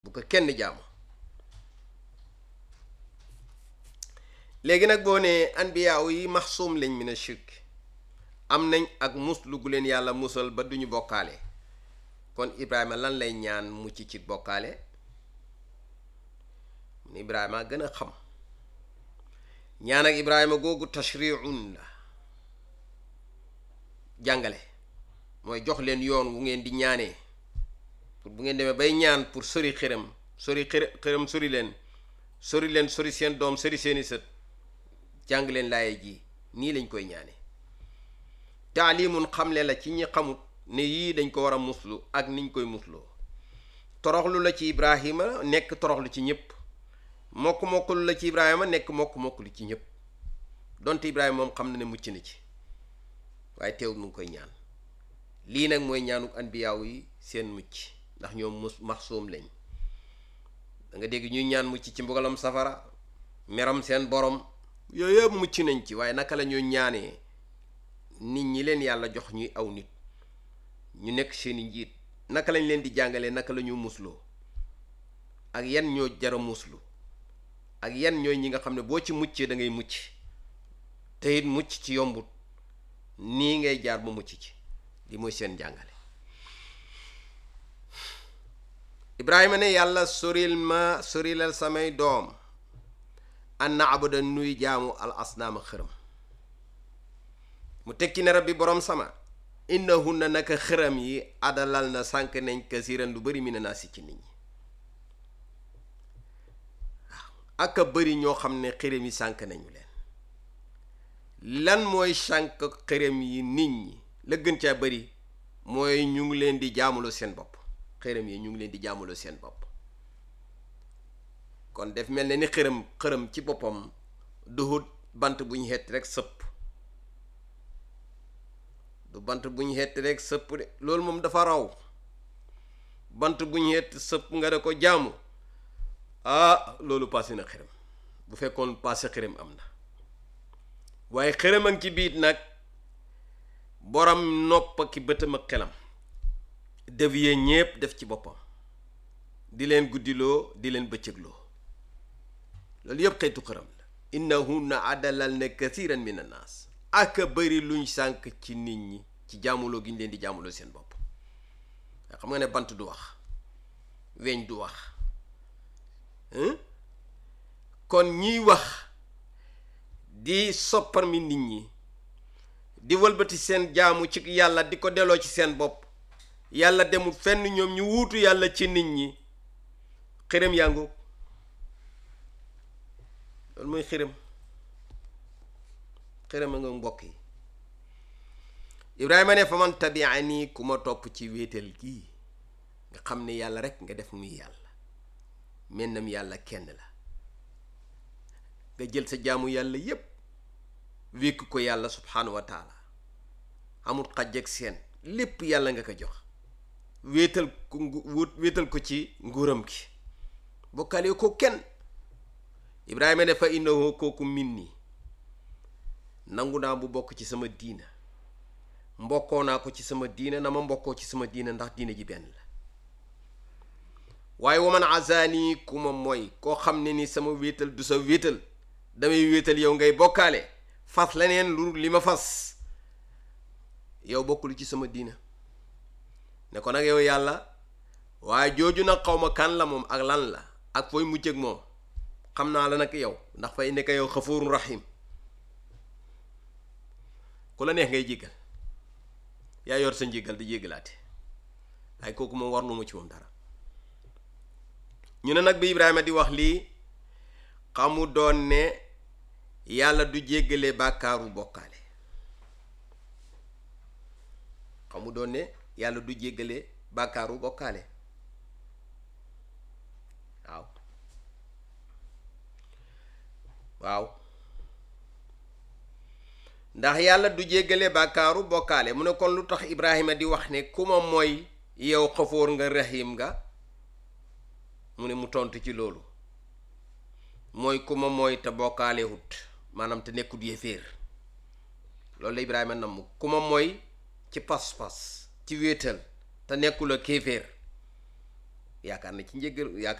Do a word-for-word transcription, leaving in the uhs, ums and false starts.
bu ko kenn jaamu léegi nag boo nee anbiyaaw yi maxsuum lañ mina shirk am nañ ak muslu gu leen yàlla musal ba duñu bokkaale kon Ibrahima lan lay ñaan mucc ci bokkaale Ibrahima gën a xam ñaan ak Ibrahima googu tashri'un la jàngale mooy jox leen yoon wu ngeen di ñaanee pour bu ngeen demee bay ñaan pour sori xërëm sori xërëm sori leen sori leen sori seen doom sori seeni sët jàng leen laaye ji nii lañ koy ñaane taalimun xamle la ci ñi xamut ne yii dañ ko war a muslu ak niñ koy musloo toroxlu la ci Ibrahima nekk toroxlu ci ñëpp mokk mokklu la ci Ibrahima nekk mokk mokklu ci ñëpp donte Ibrahima moom xam na ne mucc na ci waaye teewul mu ngi koy ñaan lii nag mooy ñaanuk anbiyaaw yi seen mucc ndax ñoom mus maxsuum lañ da nga dégg ñuy ñaan mucc ci mbugalam safara meram seen borom yooyu yëpp mucc nañ ci waaye naka la ñuy ñaanee nit ñi leen yàlla jox ñuy aw nit ñu nekk seeni njiit naka lañ leen di jàngalee naka la ñu musloo ak yan ñoo jara muslu ak yan ñooy ñi nga xam ne boo ci muccee da ngay mucc te it mucc ci yombut nii ngay jaar ba mucc ci li mooy seen jàngale Ibrahima ne yàlla soril ma sorilal samay doom an na'buda nuy jaamu al asnaama xërëm mu tekki ne rabbi borom sama innahunna naka xërëm yi adalal na sànk nañ kasiran lu bari mina naasi ci nit ñi waaw ak a bari ñoo xam ne xërëm yi sànk nañu leen lan mooy sànk xërëm yi nit ñi la gën caa bari mooy ñu ngi leen di jaamuloo seen bopp xërëm yi ñu ngi leen di jaamuloo seen bopp kon def mel ne ni xërëm xërëm ci boppam duhut bant bu ñu xett rek sëpp du bant bu ñu xett rek sëpp de loolu moom dafa raw bant bu ñu xett sëpp nga da ko jaamu ah loolu passé na xërëm bu fekkoon passé xërëm am na waaye xërëm a ngi ci biit nag borom nopp ki bëtam ak xelam dévier ñépp def ci boppam di leen guddiloo di leen bëccëgloo loolu yëpp xeetu xërëm la innahunna adalal na kasiran min annaas aka bëri luñ sànk ci nit ñi ci jaamuloo gi ñu leen di jaamuloo seen bopp nga xam nga ne bant du wax weñ du wax kon ñiy wax di soppar mi nit ñi di wëlbati seen jaamu ci yàlla di ko delloo ci seen bopp yàlla demul fenn ñoom ñu wuutu yàlla ci nit ñi xërëm yàngu loolu mooy xërëm xërëm a nga mbokk yi Ibrahima ne fa man tabi'ani ku ma topp ci wéetal gii nga xam ne yàlla rek nga def muy yàlla mennam yàlla kenn la nga jël sa jaamu yàlla yépp wékk ko yàlla subhaanahu wa taala amul xaj ak seen lépp yàlla nga ko jox wéetal ko wéetal ko ci nguuram gi bokkale ko kenn Ibrahima ne fa innahu kooku minni nangu naa bu bokk ci sama diina mbokkoo naa ko ci sama diina na ma mbokkoo ci sama diina ndax diina ji benn la waaye waman azani ku ma mooy koo xam ne ni sama wéetal du sa wéetal damay wéetal yow ngay bokkaale fas leneen lu li ma fas yow bokkul ci sama diina ne ko nag yow yàlla waaye jooju nag xaw ma kan la moom ak lan la ak fooy mujj ak moom xam naa la nag yow ndax fay nekk yow xafuurun rahim ku la neex ngay jéggal yaa yor sa njéggal di jéggalaate waaye kooku moom war lu ma ci moom dara ñu ne nag bi Ibrahima di wax lii xamu doon ne yàlla du jéggale bàkkaaru bokkaale xamu doon ne yàlla du jéggale bàkkaaru bokkaale waaw waaw ndax yàlla du jéggale bàkkaaru bokkaale mu ne kon lu tax Ibrahima di wax ne ku ma mooy yow xafoor nga rahim nga mu ne mu tontu ci loolu mooy ku ma mooy te bokkaale wut maanaam te nekkut yéeféer loolu la Ibrahima namm ku ma mooy ci pas-pas ci wéetal te nekkul a kéeféer yaakaar na ci njéggal yaakaar